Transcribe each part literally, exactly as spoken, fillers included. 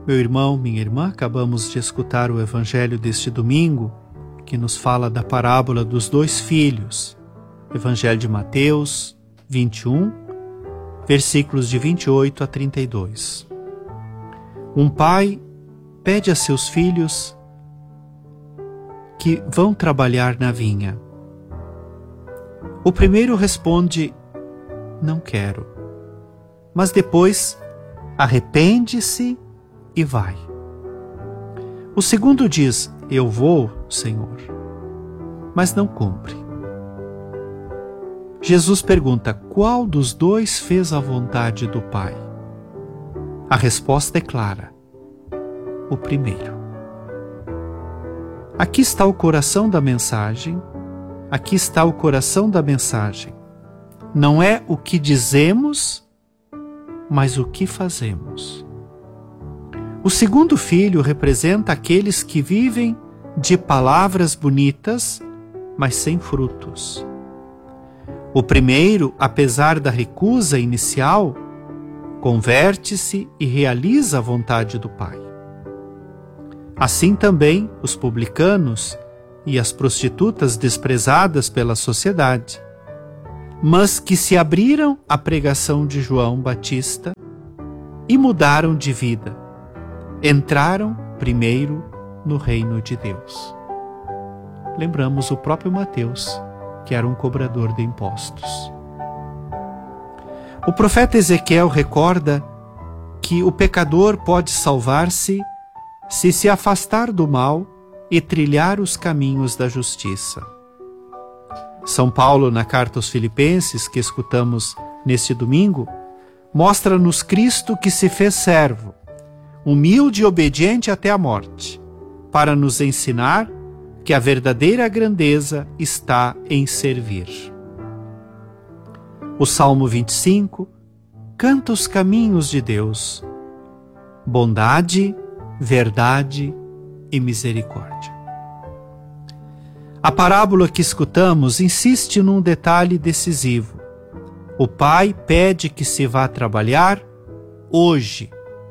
Meu irmão, minha irmã, acabamos de escutar o evangelho deste domingo, que nos fala da parábola dos dois filhos. Evangelho de Mateus vinte e um, versículos de vinte e oito a trinta e dois. Um pai pede a seus filhos que vão trabalhar na vinha. O primeiro responde: não quero. Mas depois arrepende-se e vai. O segundo diz: eu vou, Senhor, mas não cumpre. Jesus pergunta: qual dos dois fez a vontade do Pai? A resposta é clara: o primeiro. Aqui está o coração da mensagem, aqui está o coração da mensagem. Não é o que dizemos, mas o que fazemos. O segundo filho representa aqueles que vivem de palavras bonitas, mas sem frutos. O primeiro, apesar da recusa inicial, converte-se e realiza a vontade do Pai. Assim também os publicanos e as prostitutas desprezadas pela sociedade, mas que se abriram à pregação de João Batista e mudaram de vida, entraram primeiro no reino de Deus. Lembramos o próprio Mateus, que era um cobrador de impostos. O profeta Ezequiel recorda que o pecador pode salvar-se se se afastar do mal e trilhar os caminhos da justiça. São Paulo, na carta aos Filipenses, que escutamos neste domingo, mostra-nos Cristo que se fez servo, humilde e obediente até a morte, para nos ensinar que a verdadeira grandeza está em servir. O Salmo vinte e cinco canta os caminhos de Deus: bondade, verdade e misericórdia. A parábola que escutamos insiste num detalhe decisivo. O pai pede que se vá trabalhar hoje.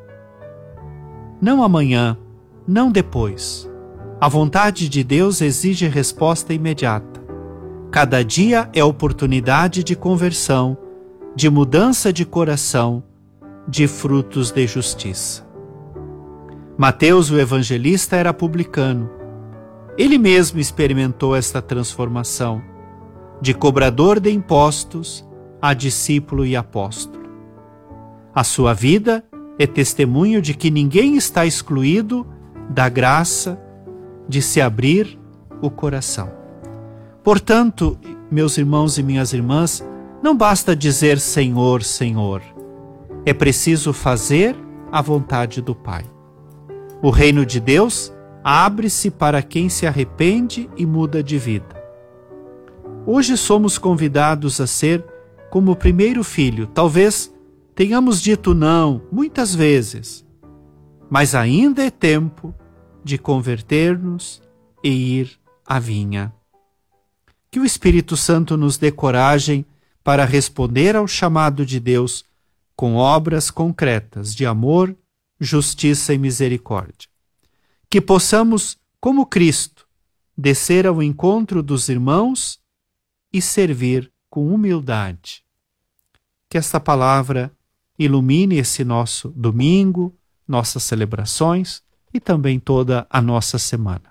Não amanhã, não depois. A vontade de Deus exige resposta imediata. Cada dia é oportunidade de conversão, de mudança de coração, de frutos de justiça. Mateus, o evangelista, era publicano. Ele mesmo experimentou esta transformação, de cobrador de impostos a discípulo e apóstolo. A sua vida é testemunho de que ninguém está excluído da graça de se abrir o coração. Portanto, meus irmãos e minhas irmãs, não basta dizer Senhor, Senhor. É preciso fazer a vontade do Pai. O reino de Deus abre-se para quem se arrepende e muda de vida. Hoje somos convidados a ser como o primeiro filho. Talvez tenhamos dito não muitas vezes, mas ainda é tempo de converter-nos e ir à vinha. Que o Espírito Santo nos dê coragem para responder ao chamado de Deus com obras concretas de amor, justiça e misericórdia. Que possamos, como Cristo, descer ao encontro dos irmãos e servir com humildade. Que esta palavra ilumine esse nosso domingo, nossas celebrações e também toda a nossa semana.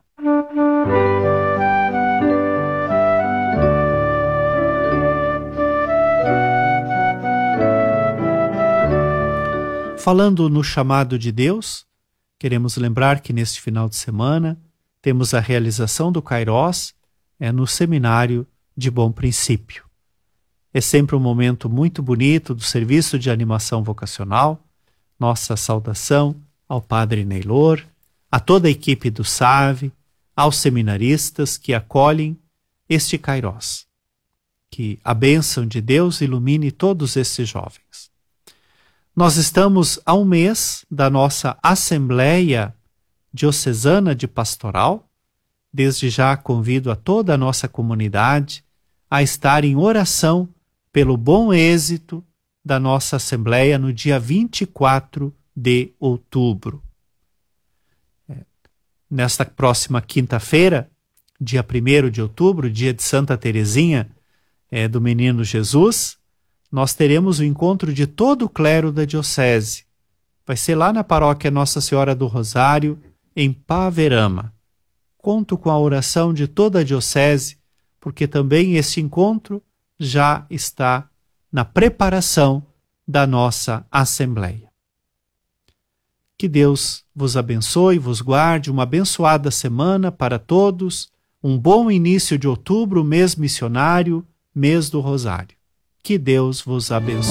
Falando no chamado de Deus, queremos lembrar que neste final de semana temos a realização do Kairos é, no Seminário de Bom Princípio. É sempre um momento muito bonito do serviço de animação vocacional. Nossa saudação ao Padre Neylor, a toda a equipe do S A V, aos seminaristas que acolhem este Kairos. Que a bênção de Deus ilumine todos esses jovens. Nós estamos a um mês da nossa Assembleia Diocesana de Pastoral. Desde já convido a toda a nossa comunidade a estar em oração pelo bom êxito da nossa Assembleia no dia vinte e quatro de outubro. nesta próxima quinta-feira, dia primeiro de outubro, dia de Santa Teresinha, é, do Menino Jesus, nós teremos o encontro de todo o clero da diocese. Vai ser lá na paróquia Nossa Senhora do Rosário, em Paverama. Conto com a oração de toda a diocese, porque também este encontro já está na preparação da nossa Assembleia. Que Deus vos abençoe, vos guarde, uma abençoada semana para todos, um bom início de outubro, mês missionário, mês do Rosário. Que Deus vos abençoe.